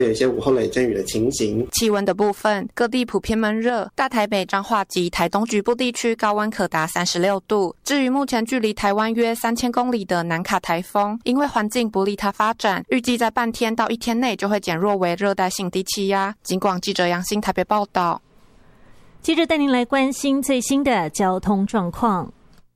有一些午后雷阵雨的情形。 气温的部分，各地普遍闷热，大台北、彰化及台东局部地区高温可达36度。至于目前距离台湾约3000公里的南卡台风，因为环境不利它发展，预计在半天到1天内就会减弱为热带性低气压。警广记者杨欣台北报道。 接着带您来关心最新的交通状况。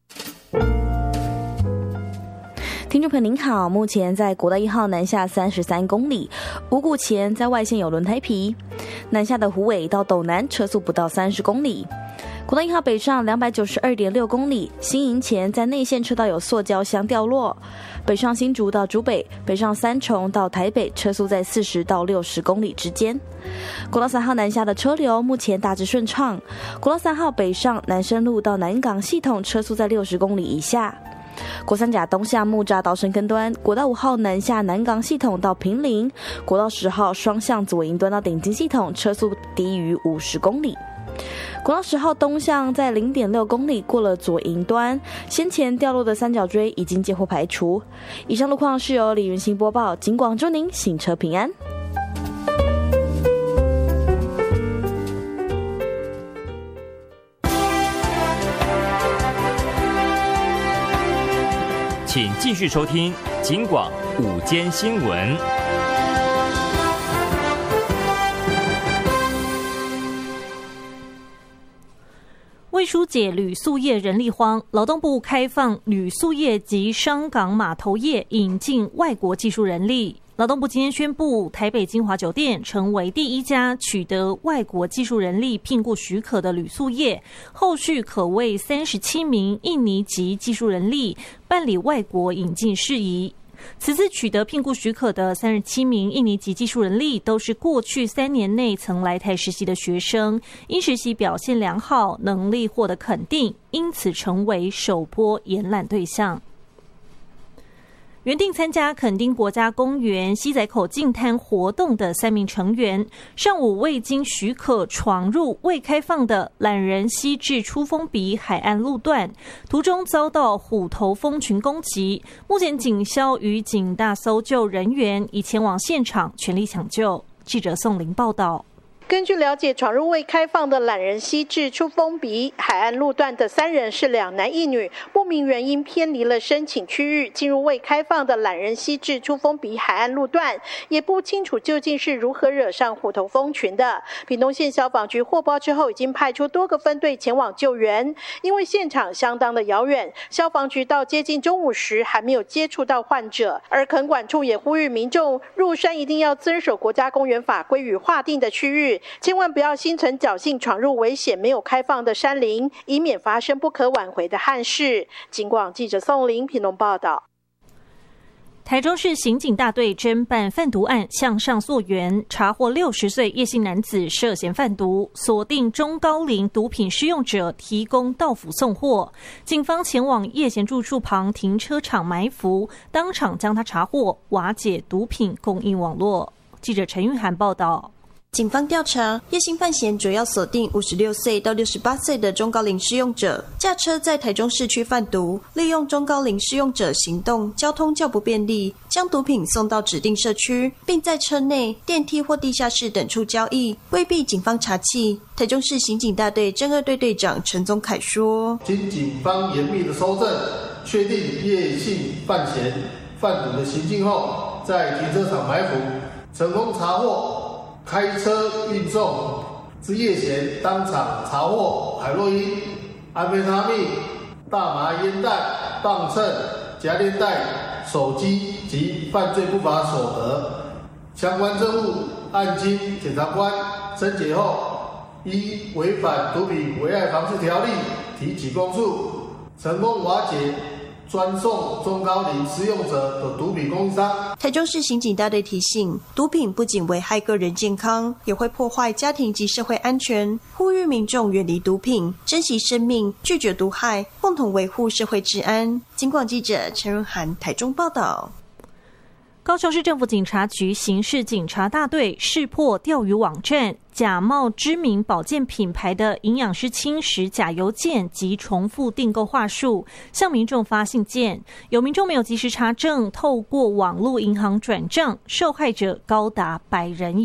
听众朋友您好，目前在国道1号南下33公里，五股前在外线有轮胎皮，南下的虎尾到斗南车速不到30公里。国道1号北上292.6公里，新营前在内线车道有塑胶箱掉落，北上新竹到竹北，北上三重到台北车速在40到60公里之间。国道3号南下的车流目前大致顺畅，国道3号北上南深路到南港系统车速在60公里以下。国三甲东向木栅到深坑端，国道5号南下南港系统到坪林，国道10号双向左营端到顶金系统车速低于50公里。国道10号东向在0.6公里过了左营端，先前掉落的三角锥已经接获排除。以上路况是由李云兴播报，警广祝您行车平安。 请继续收听警广午间新闻。 为疏解旅宿业人力荒，劳动部开放旅宿业及商港码头业引进外国技术人力。劳动部今天宣布，台北金华酒店成为第一家取得外国技术人力聘雇许可的旅宿业，后续可为37名印尼籍技术人力办理外国引进事宜。此次取得聘雇许可的37名印尼籍技术人力，都是过去3年内曾来台实习的学生，因实习表现良好，能力获得肯定，因此成为首波延揽对象。原定参加垦丁国家公园西仔口净滩活动的3名成员，上午未经许可闯入未开放的懒人溪至出风鼻海岸路段，途中遭到虎头蜂群攻击。目前警消与警大搜救人员已前往现场全力抢救。记者宋玲报道。 根据了解，闯入未开放的懒人溪至出风鼻海岸路段的3人是2男1女，不明原因偏离了申请区域，进入未开放的懒人溪至出风鼻海岸路段，也不清楚究竟是如何惹上虎头蜂群的。屏东县消防局获报之后，已经派出多个分队前往救援，因为现场相当的遥远，消防局到接近中午时还没有接触到患者。而垦管处也呼吁民众入山一定要遵守国家公园法规与划定的区域，千万不要心存侥幸闯入危险没有开放的山林，以免发生不可挽回的憾事。警广记者宋玲屏东报道。 台中市刑警大队侦办贩毒案，向上溯源，查获60岁叶姓男子涉嫌贩毒，锁定中高龄毒品施用者，提供到府送货。警方前往叶贤住处旁停车场埋伏，当场将他查获，瓦解毒品供应网络。记者陈玉涵报道。 警方调查，叶姓犯嫌主要锁定56岁到68岁的中高龄施用者，驾车在台中市区贩毒，利用中高龄施用者行动交通较不便利，将毒品送到指定社区，并在车内、电梯或地下室等处交易，规避警方查缉。台中市刑警大队侦2队队长陈宗凯说： 经警方严密的搜证，确定叶姓犯嫌贩毒的行径后，在停车场埋伏，成功查获开车运送之叶贤当场查获海洛因、安非他命、大麻烟袋、磅秤、夹链袋、手机及犯罪不法所得。相关证物按经检察官侦结后，依违反毒品危害防治条例提起公诉，成功瓦解专送中高龄施用者的毒品供应商。 台中市刑警大队提醒，毒品不仅危害个人健康，也会破坏家庭及社会安全，呼吁民众远离毒品，珍惜生命，拒绝毒害，共同维护社会治安。警广记者陈润涵台中报道。 高雄市政府警察局刑事警察大队识破钓鱼网站假冒知名保健品牌的营养师轻食假邮件及重复订购话术，向民众发信件。有民众没有及时查证，透过网络银行转账，受害者高达100人。